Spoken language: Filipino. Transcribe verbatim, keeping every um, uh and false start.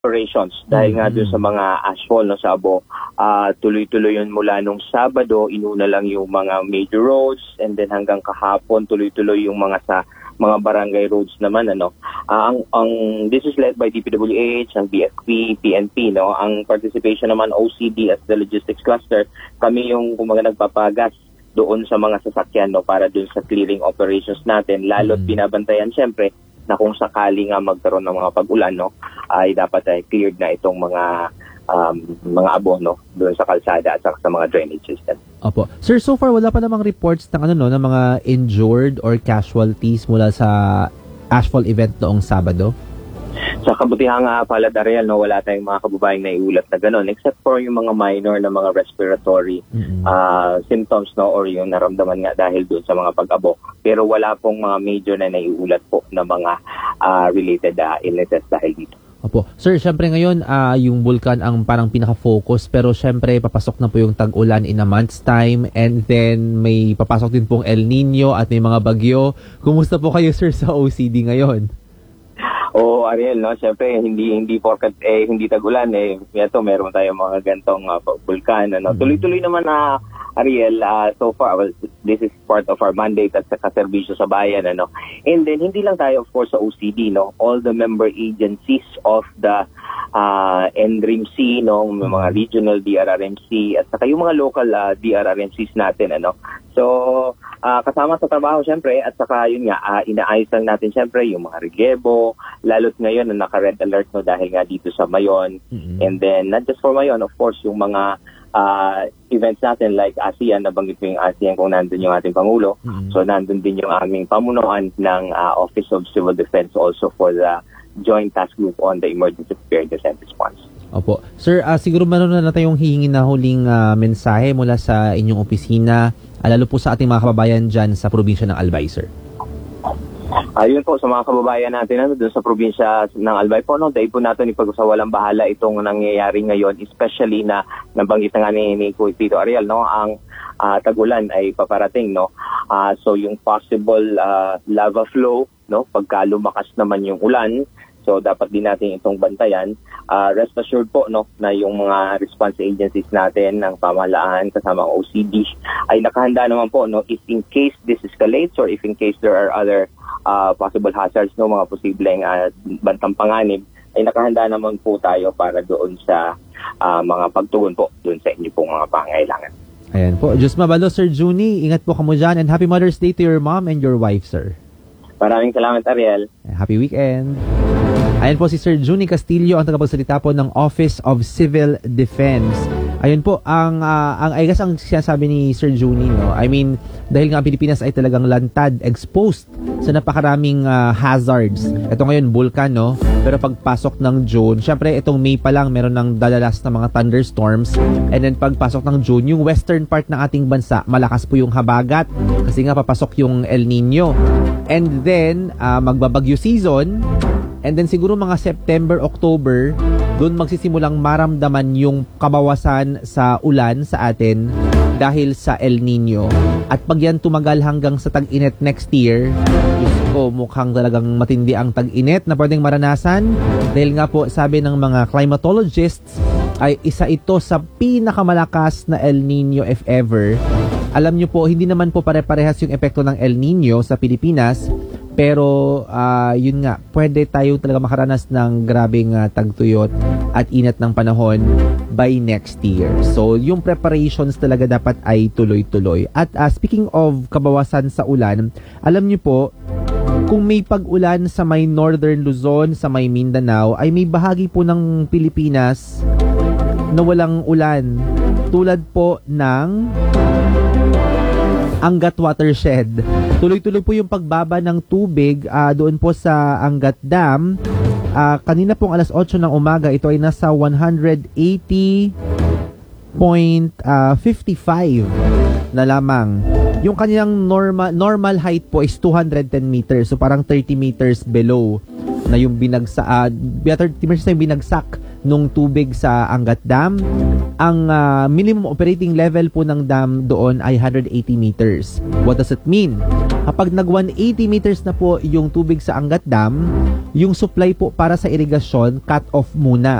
operations dahil nga doon sa mga asphalt no, sa Abo. Uh, tuloy-tuloy yun mula nung Sabado, inuna lang yung mga major roads and then hanggang kahapon tuloy-tuloy yung mga sa mga barangay roads naman ano. Uh, ang ang this is led by D P W H, ang B F P, P N P no. Ang participation naman O C D as the logistics cluster, kami yung kumaga nagpapagas doon sa mga sasakyan no para doon sa clearing operations natin, lalo't binabantayan syempre na kung sakali nga magkaroon ng mga pag-ulan no ay dapat ay cleared na itong mga um, mga abono doon sa kalsada at sa mga drainage system. Opo. Sir, so far wala pa namang reports ng ano no ng mga injured or casualties mula sa asphalt event noong Sabado? Sa kabutihang uh, palad, Ariel, no, wala tayong mga kababayang naiulat na gano'n except for yung mga minor na mga respiratory mm-hmm. uh, symptoms no, or yung naramdaman nga dahil doon sa mga pag-abo. Pero wala pong mga major na naiulat po na mga uh, related uh, illnesses dahil dito. Opo. Sir, syempre ngayon uh, yung vulkan ang parang pinaka-focus pero syempre papasok na po yung tag-ulan in a month's time and then may papasok din pong El Nino at may mga bagyo. Kumusta po kayo, sir, sa O C D ngayon? O Ariel, no, syempre hindi hindi porket eh hindi tag-ulan eh. Ito meron tayong mga gantong uh, vulkan ano. Tuloy-tuloy naman na uh, Ariel uh, so far well, this is part of our mandate at sa kaserbisyo sa bayan ano. And then hindi lang tayo of course sa O C D no, all the member agencies of the uh, N R I M C no, mga regional D R R M C at saka yung mga local uh, D R R M Cs natin ano. So uh, kasama sa trabaho syempre at saka yun nga uh, inaayos lang natin syempre yung mga relyebo lalo't ngayon na naka-red alert no dahil nga dito sa Mayon. Mm-hmm. And then not just for Mayon, of course yung mga uh, events natin like ASEAN, nabanggit mo yung ASEAN kung nandun yung ating Pangulo. Mm-hmm. So nandun din yung aming pamunuan ng uh, Office of Civil Defense also for the Joint Task Group on the Emergency Preparedness and Response. Opo. Sir, uh, siguro meron na natin yung hihingin na huling uh, mensahe mula sa inyong opisina, uh, lalo po sa ating mga kababayan dyan sa probinsya ng Albay, sir. Ayun po sa mga kababayan natin ano, doon sa probinsya ng Albay po, no, dahil po natin ipagsawalang bahala itong nangyayari ngayon, especially na nabanggit na nga ni, ni Tito Ariel, no, ang uh, tag-ulan ay paparating. No? Uh, so yung possible uh, lava flow, no, pagka lumakas naman yung ulan, so dapat din natin itong bantayan. Uh, rest assured po no, na yung mga response agencies natin ng pamahalaan kasama ang O C D ay nakahanda naman po no, if in case this escalates or if in case there are other Uh, possible hazards, no, mga posibleng uh, bantang panganib, ay nakahanda naman po tayo para doon sa uh, mga pagtugon po doon sa inyo pong mga pangailangan. Ayan po. Diyos mabalo, Sir Juni. Ingat po kamo dyan and happy Mother's Day to your mom and your wife, sir. Maraming salamat, Ariel. Happy weekend. Ayan po si Sir Juni Castillo, ang tagapagsalita po ng Office of Civil Defense. Ayun po, ang, uh, ang I guess ang sinasabi ni Sir Juni, no? I mean, dahil nga ang Pilipinas ay talagang lantad, exposed sa napakaraming uh, hazards. Ito ngayon, vulkan, no? Pero pagpasok ng June, syempre itong May pa lang, meron ng dadalas na mga thunderstorms. And then pagpasok ng June, yung western part ng ating bansa, malakas po yung habagat. Kasi nga papasok yung El Nino. And then, uh, magbabagyo season. And then siguro mga September, October, doon magsisimulang maramdaman yung kabawasan sa ulan sa atin dahil sa El Nino. At pag yan tumagal hanggang sa tag-init next year, Diyos ko, mukhang talagang matindi ang tag-init na pwedeng maranasan. Dahil nga po, sabi ng mga climatologists, ay isa ito sa pinakamalakas na El Nino if ever. Alam nyo po, hindi naman po pare-parehas yung epekto ng El Nino sa Pilipinas. Pero uh, yun nga, pwede tayo talaga makaranas ng grabing uh, tagtuyot at inat ng panahon by next year. So yung preparations talaga dapat ay tuloy-tuloy. At uh, speaking of kabawasan sa ulan, alam niyo po, kung may pag-ulan sa may Northern Luzon, sa may Mindanao, ay may bahagi po ng Pilipinas na walang ulan. Tulad po ng Angat Watershed. Tuloy-tuloy po yung pagbaba ng tubig uh, doon po sa Angat Dam. Uh, kanina pong alas otso ng umaga, ito ay nasa one eighty point five five na lamang. Yung kanyang normal normal height po is two hundred ten meters. So parang thirty meters below na yung binagsa uh, thirty meters na yung binagsak nung tubig sa Angat Dam. Ang uh, minimum operating level po ng dam doon ay one hundred eighty meters. What does it mean? Kapag nag one hundred eighty meters na po yung tubig sa Angat Dam, yung supply po para sa irigasyon cut off muna.